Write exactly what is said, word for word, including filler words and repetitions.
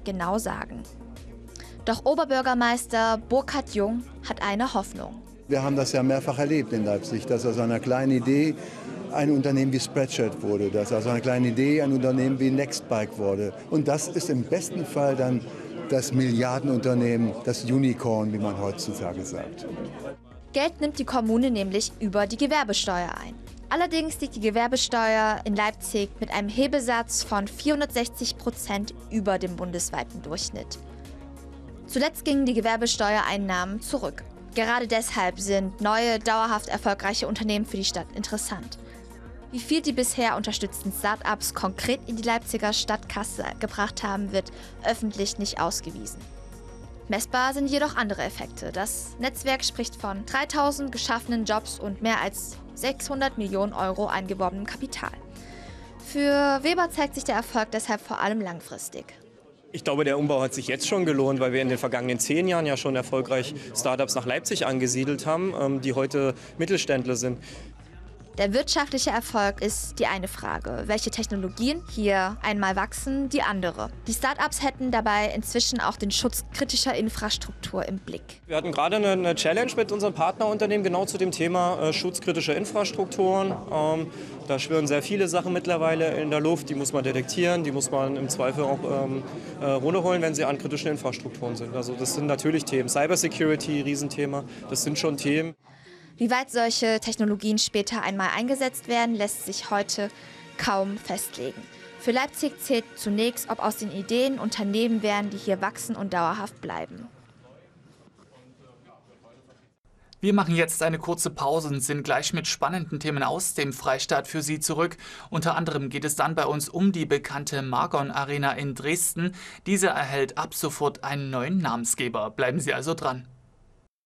nicht genau sagen. Doch Oberbürgermeister Burkhard Jung hat eine Hoffnung. Wir haben das ja mehrfach erlebt in Leipzig, dass aus einer kleinen Idee ein Unternehmen wie Spreadshirt wurde, dass aus einer kleinen Idee ein Unternehmen wie Nextbike wurde. Und das ist im besten Fall dann das Milliardenunternehmen, das Unicorn, wie man heutzutage sagt. Geld nimmt die Kommune nämlich über die Gewerbesteuer ein. Allerdings liegt die Gewerbesteuer in Leipzig mit einem Hebesatz von vierhundertsechzig Prozent über dem bundesweiten Durchschnitt. Zuletzt gingen die Gewerbesteuereinnahmen zurück. Gerade deshalb sind neue, dauerhaft erfolgreiche Unternehmen für die Stadt interessant. Wie viel die bisher unterstützten Start-ups konkret in die Leipziger Stadtkasse gebracht haben, wird öffentlich nicht ausgewiesen. Messbar sind jedoch andere Effekte. Das Netzwerk spricht von dreitausend geschaffenen Jobs und mehr als sechshundert Millionen Euro eingeworbenem Kapital. Für Weber zeigt sich der Erfolg deshalb vor allem langfristig. Ich glaube, der Umbau hat sich jetzt schon gelohnt, weil wir in den vergangenen zehn Jahren ja schon erfolgreich Startups nach Leipzig angesiedelt haben, die heute Mittelständler sind. Der wirtschaftliche Erfolg ist die eine Frage. Welche Technologien hier einmal wachsen, die andere. Die Startups hätten dabei inzwischen auch den Schutz kritischer Infrastruktur im Blick. Wir hatten gerade eine, eine Challenge mit unserem Partnerunternehmen genau zu dem Thema äh, Schutz kritischer Infrastrukturen. Ähm, da schwirren sehr viele Sachen mittlerweile in der Luft, die muss man detektieren, die muss man im Zweifel auch ähm, äh, runterholen, wenn sie an kritischen Infrastrukturen sind. Also das sind natürlich Themen. Cybersecurity, Riesenthema, das sind schon Themen. Wie weit solche Technologien später einmal eingesetzt werden, lässt sich heute kaum festlegen. Für Leipzig zählt zunächst, ob aus den Ideen Unternehmen werden, die hier wachsen und dauerhaft bleiben. Wir machen jetzt eine kurze Pause und sind gleich mit spannenden Themen aus dem Freistaat für Sie zurück. Unter anderem geht es dann bei uns um die bekannte Margon Arena in Dresden. Diese erhält ab sofort einen neuen Namensgeber. Bleiben Sie also dran.